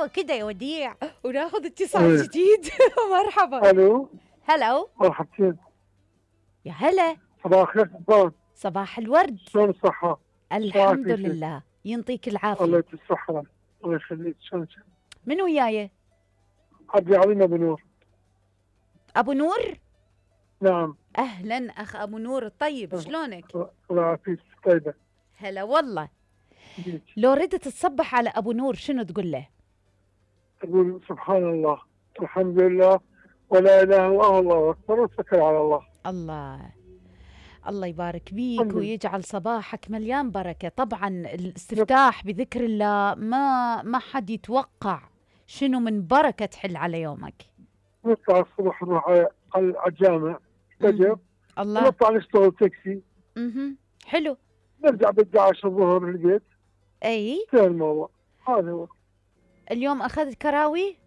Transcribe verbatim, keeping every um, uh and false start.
ايوه كده يا وديع، وناخذ اتصال جديد. مرحبا. الو. هلو. مرحبتين. يا هلا. صباح الخير سلطان. صباح الورد. شلون الصحة؟ الحمد لله، ينطيك الله العافية. يدي الصحة. الله يخليك. شلون من وياي؟ عبد علينا بنور. ابو نور. نعم. اهلا اخ ابو نور، طيب شلونك؟ الله يعافيك. طيبة. هلا والله. بيك. لو ردت تصبح على ابو نور شنو تقول له؟ أقول سبحان الله، الحمد لله، ولا إله إلا الله أكبر، والشكر على الله. الله الله يبارك بيك الحمد لله. ويجعل صباحك مليان بركة. طبعا الاستفتاح بذكر الله ما ما حد يتوقع شنو من بركة تحل على يومك. نطلع الصبح نروح على على الجامع، فجر، الله. ونطلع نشتغل تاكسي، اها حلو. نرجع بالساعة عشرة الظهر البيت. اي انتهى الموضوع. هذا هو. اليوم اخذت كراوي؟